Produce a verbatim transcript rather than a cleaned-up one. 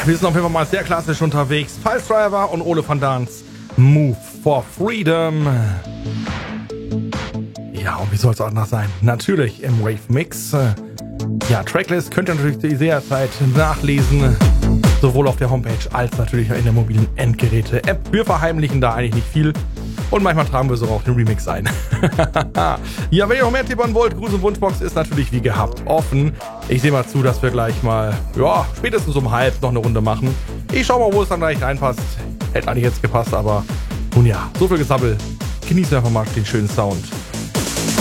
wir sind auf jeden Fall mal sehr klassisch unterwegs. Pulse-Driver und Ole van Dans, Move for Freedom. Ja, und wie soll es auch anders sein? Natürlich im Rave-Mix. Ja, Tracklist könnt ihr natürlich jederzeit nachlesen. Sowohl auf der Homepage als natürlich in der mobilen Endgeräte-App. Wir verheimlichen da eigentlich nicht viel. Und manchmal tragen wir sogar auch den Remix ein. Ja, wenn ihr noch mehr tippern wollt, Gruß- und Wunschbox ist natürlich wie gehabt offen. Ich sehe mal zu, dass wir gleich mal, ja, spätestens um halb noch eine Runde machen. Ich schau mal, wo es dann gleich reinpasst. Hätte eigentlich jetzt gepasst, aber nun ja, so viel Gesabbel. Genießt einfach mal den schönen Sound.